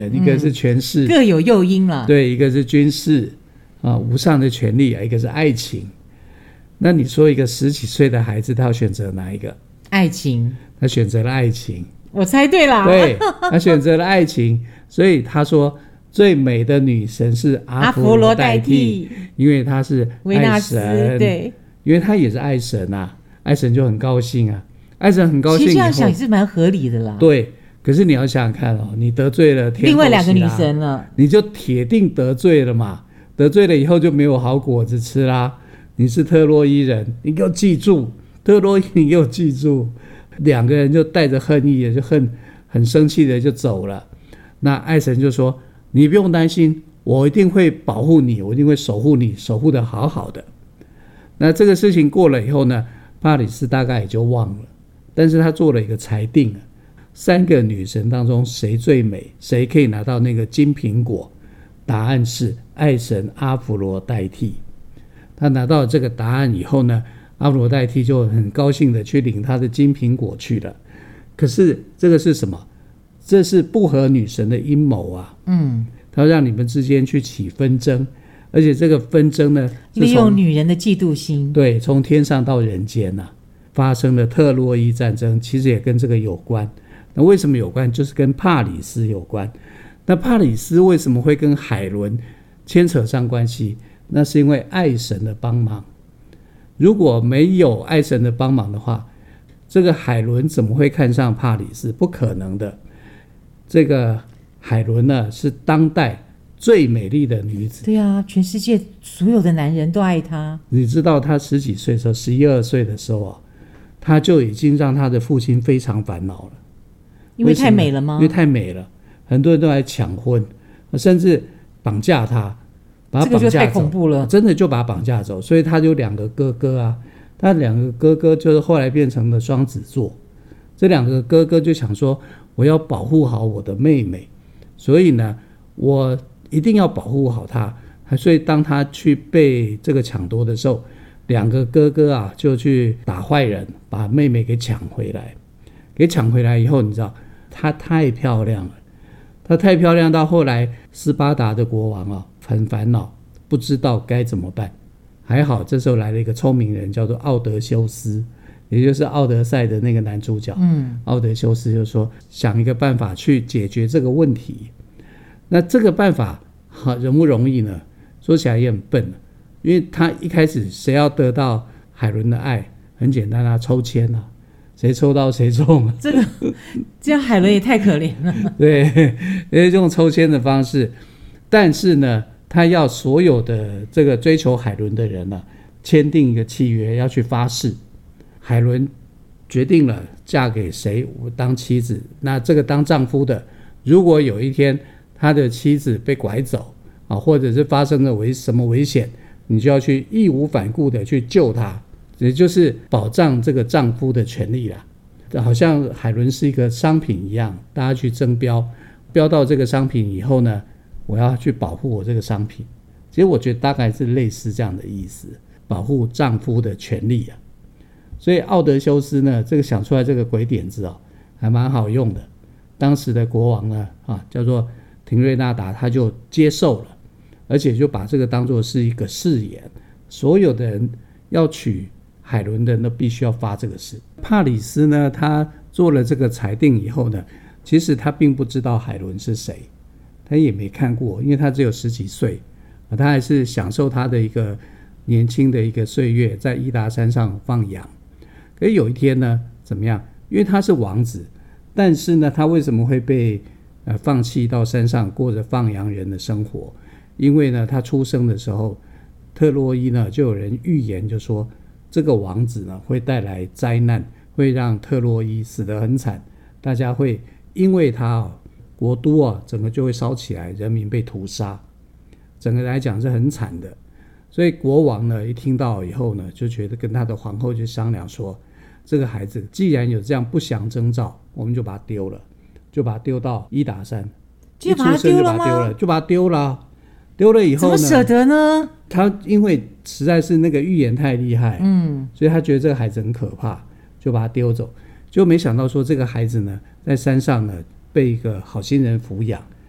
一个是权势， 各有诱因了。 对，一个是军事无上的权力，一个是爱情。那你说一个10几岁的孩子，他要选择哪一个？ 爱情。 他选择了爱情。 我猜对了。 对，他选择了爱情，所以他说最美的女神是阿芙罗代替，因为她是爱神。 对， 因为她也是爱神啊，爱神就很高兴啊，爱神很高兴以后， 其实这样想也是蛮合理的啦。 对，可是你要想想看你得罪了天后另外2个女神了， 你就铁定得罪了嘛，得罪了以后就没有好果子吃啦。你是特洛伊人，你给我记住，特洛伊你给我记住。2个人就带着恨意，就很生气的就走了。那爱神就说，你不用担心，我一定会保护你，我一定会守护你，守护的好好的。那这个事情过了以后呢，帕里斯大概也就忘了，但是他做了一个裁定，3个女神当中谁最美，谁可以拿到那个金苹果，答案是爱神阿芙罗代替。他拿到这个答案以后呢，阿芙罗代替就很高兴的去领他的金苹果去了。可是这个是什么？这是不和女神的阴谋啊！他让你们之间去起纷争，而且这个纷争呢， 利用女人的嫉妒心。 对，从天上到人间发生了特洛伊战争，其实也跟这个有关。那为什么有关？就是跟帕里斯有关。那帕里斯为什么会跟海伦牵扯上关系？那是因为爱神的帮忙。如果没有爱神的帮忙的话，这个海伦怎么会看上帕里斯？不可能的。这个海伦呢，是当代最美丽的女子。 对啊，全世界所有的男人都爱她。 你知道她10几岁的时候，11、12岁的时候她就已经让她的父亲非常烦恼了。 因为太美了吗？ 因为太美了，很多人都来抢婚，甚至绑架她，把她绑架走。这个就太恐怖了，真的就把她绑架走。所以她有2个哥哥他2个哥哥就是后来变成了双子座。这2个哥哥就想说，我要保护好我的妹妹，所以呢，我一定要保护好她。所以当他去被这个抢夺的时候，2个哥哥就去打坏人，把妹妹给抢回来。给抢回来以后，你知道她太漂亮了，她太漂亮到后来斯巴达的国王很烦恼，不知道该怎么办。还好这时候来了一个聪明人，叫做奥德修斯，也就是奥德赛的那个男主角。奥德修斯就说想一个办法去解决这个问题。那这个办法容不容易呢？说起来也很笨，因为他一开始谁要得到海伦的爱，很简单抽签谁抽到谁中。 这样海伦也太可怜了。 对，用抽签的方式。但是呢，他要所有的这个追求海伦的人签订一个契约，要去发誓，海伦决定了嫁给谁我当妻子，那这个当丈夫的，如果有一天他的妻子被拐走或者是发生了什么危险，你就要去义无反顾的去救他，也就是保障这个丈夫的权利啦。好像海伦是一个商品一样，大家去争标，标到这个商品以后呢，我要去保护我这个商品。其实我觉得大概是类似这样的意思，保护丈夫的权利所以奥德修斯呢，这个想出来这个鬼点子还蛮好用的。当时的国王呢叫做廷瑞纳达，他就接受了，而且就把这个当作是一个誓言，所有的人要娶海伦的人都必须要发这个誓。帕里斯呢，他做了这个裁定以后呢，其实他并不知道海伦是谁，他也没看过，因为他只有10几岁，他还是享受他的一个年轻的一个岁月，在伊达山上放羊。可是有一天呢，怎么样？因为他是王子，但是呢，他为什么会被放弃到山上过着放羊人的生活？因为呢，他出生的时候，特洛伊呢就有人预言，就说这个王子呢会带来灾难，会让特洛伊死得很惨，大家会因为他国都整个就会烧起来，人民被屠杀，整个来讲是很惨的。所以国王呢一听到以后呢，就觉得跟他的皇后就商量说，这个孩子既然有这样不祥征兆，我们就把他丢了，就把他丢到伊达山。 就把他丢了吗？ 就把他丢了。丢了以后呢， 怎么舍得呢？ 他因为实在是那个预言太厉害，所以他觉得这个孩子很可怕，就把他丢走。就没想到说这个孩子呢，在山上呢被一个好心人抚养，